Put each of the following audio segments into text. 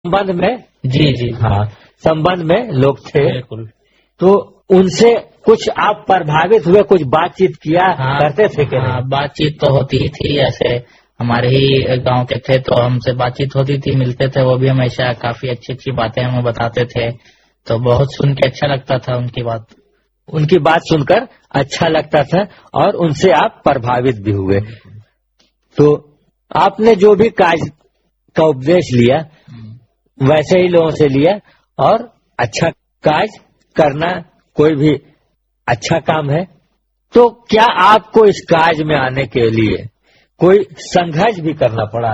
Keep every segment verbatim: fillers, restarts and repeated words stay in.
संबंध में जी जी हाँ संबंध में लोग थे, बिल्कुल। तो उनसे कुछ आप प्रभावित हुए, कुछ बातचीत किया हाँ, करते थे कि हाँ, नहीं? बातचीत तो होती ही थी। ऐसे हमारे ही गांव के थे तो हमसे बातचीत होती थी, मिलते थे। वो भी हमेशा काफी अच्छी अच्छी बातें हमें बताते थे, तो बहुत सुन के अच्छा लगता था उनकी बात। उनकी बात सुनकर अच्छा लगता था और उनसे आप प्रभावित भी हुए। तो आपने जो भी कार्य का उपदेश लिया वैसे ही लोगों से लिया, और अच्छा कार्य करना कोई भी अच्छा काम है। तो क्या आपको इस कार्य में आने के लिए कोई संघर्ष भी करना पड़ा?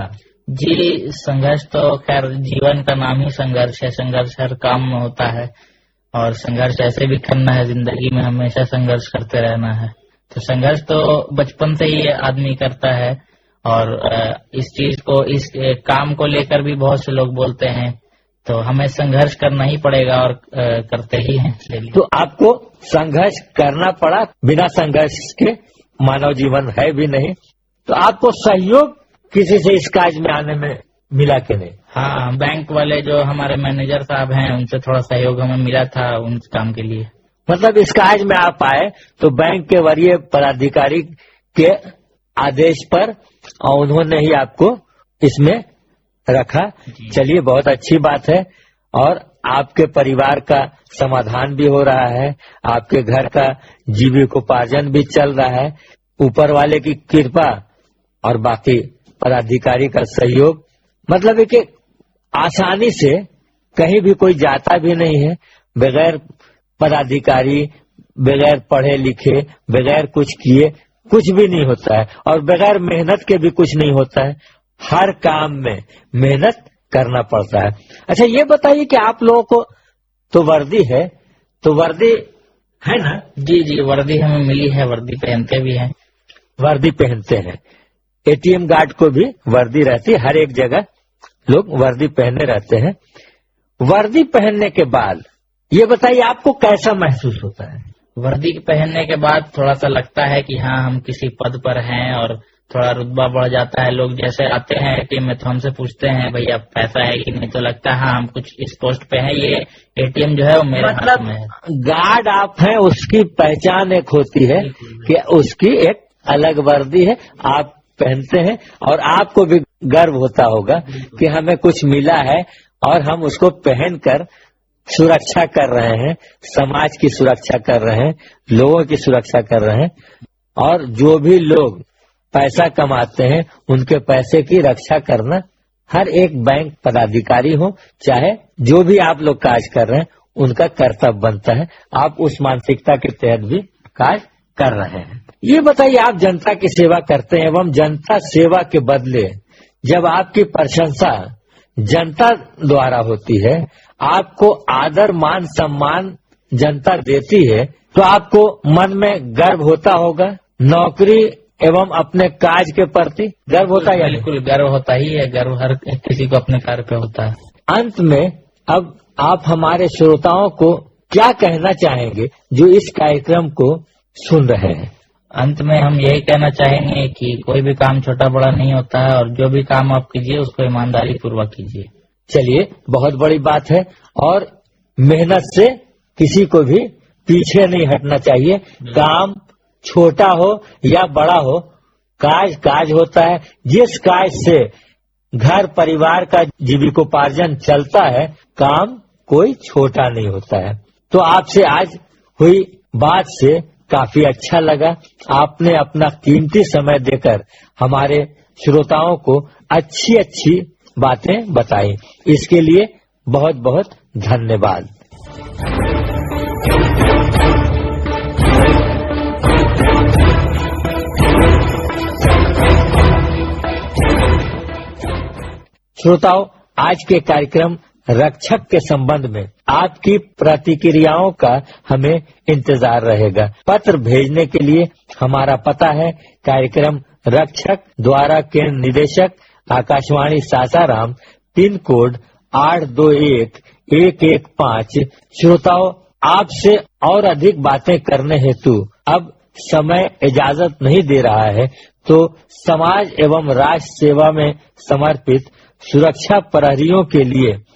जी, संघर्ष तो खैर जीवन का नाम ही संघर्ष है। संघर्ष हर काम में होता है और संघर्ष ऐसे भी करना है, जिंदगी में हमेशा संघर्ष करते रहना है। तो संघर्ष तो बचपन से ही आदमी करता है, और इस चीज को, इस काम को लेकर भी बहुत से लोग बोलते हैं, तो हमें संघर्ष करना ही पड़ेगा और करते ही हैं। तो आपको संघर्ष करना पड़ा, बिना संघर्ष के मानव जीवन है भी नहीं। तो आपको सहयोग किसी से इस कार्य में आने में मिला कि नहीं? हाँ, बैंक वाले जो हमारे मैनेजर साहब हैं उनसे थोड़ा सहयोग हमें मिला था उन काम के लिए। मतलब इस कार्य में आप आए तो बैंक के वरीय पदाधिकारी के आदेश पर और उन्होंने ही आपको इसमें रखा। चलिए, बहुत अच्छी बात है, और आपके परिवार का समाधान भी हो रहा है, आपके घर का जीविकोपार्जन भी चल रहा है। ऊपर वाले की कृपा और बाकी पदाधिकारी का सहयोग, मतलब कि आसानी से कहीं भी कोई जाता भी नहीं है बगैर पदाधिकारी, बगैर पढ़े लिखे, बगैर कुछ किए कुछ भी नहीं होता है, और बगैर मेहनत के भी कुछ नहीं होता है। हर काम में मेहनत करना पड़ता है। अच्छा, ये बताइए कि आप लोगों को तो वर्दी है, तो वर्दी है ना? जी जी, वर्दी हमें मिली है, वर्दी पहनते भी हैं। वर्दी पहनते हैं। एटीएम गार्ड को भी वर्दी रहती है, हर एक जगह लोग वर्दी पहने रहते हैं। वर्दी पहनने के बाद ये बताइए आपको कैसा महसूस होता है? वर्दी पहनने के बाद थोड़ा सा लगता है कि हाँ, हम किसी पद पर हैं, और थोड़ा रुतबा बढ़ जाता है। लोग जैसे आते हैं एटीएम में तो हमसे पूछते हैं भैया पैसा है कि नहीं, तो लगता है हाँ, हम कुछ इस पोस्ट पे हैं, ये एटीएम जो है वो मेरे मतलब हाथ में है। गार्ड आप हैं, उसकी पहचान एक होती है कि उसकी एक अलग वर्दी है, आप पहनते हैं, और आपको भी गर्व होता होगा कि हमें कुछ मिला है और हम उसको पहनकर सुरक्षा कर रहे हैं, समाज की सुरक्षा कर रहे हैं, लोगों की सुरक्षा कर रहे हैं। और जो भी लोग पैसा कमाते हैं उनके पैसे की रक्षा करना हर एक बैंक पदाधिकारी हो, चाहे जो भी आप लोग कार्य कर रहे हैं, उनका कर्तव्य बनता है। आप उस मानसिकता के तहत भी कार्य कर रहे हैं। ये बताइए, आप जनता की सेवा करते हैं एवं जनता सेवा के बदले जब आपकी प्रशंसा जनता द्वारा होती है, आपको आदर मान सम्मान जनता देती है, तो आपको मन में गर्व होता होगा। नौकरी एवं अपने कार्य के प्रति गर्व होता है? बिल्कुल गर्व होता ही है, गर्व हर किसी को अपने कार्य पे होता है। अंत में अब आप हमारे श्रोताओं को क्या कहना चाहेंगे जो इस कार्यक्रम को सुन रहे हैं? अंत में हम यही कहना चाहेंगे कि कोई भी काम छोटा बड़ा नहीं होता है, और जो भी काम आप कीजिए उसको ईमानदारी पूर्वक कीजिए। चलिए, बहुत बड़ी बात है, और मेहनत से किसी को भी पीछे नहीं हटना चाहिए। काम छोटा हो या बड़ा हो, काज काज होता है। जिस काज से घर परिवार का जीविकोपार्जन चलता है, काम कोई छोटा नहीं होता है। तो आपसे आज हुई बात से काफी अच्छा लगा। आपने अपना कीमती समय देकर हमारे श्रोताओं को अच्छी अच्छी बातें बताई, इसके लिए बहुत बहुत धन्यवाद। श्रोताओं, आज के कार्यक्रम रक्षक के संबंध में आपकी प्रतिक्रियाओं का हमें इंतजार रहेगा। पत्र भेजने के लिए हमारा पता है कार्यक्रम रक्षक, द्वारा केंद्र निदेशक, आकाशवाणी सासाराम, पिन कोड आठ दो एक एक एक पाँच। श्रोताओं, आपसे और अधिक बातें करने हेतु अब समय इजाजत नहीं दे रहा है, तो समाज एवं राष्ट्र सेवा में समर्पित सुरक्षा प्रहरियों के लिए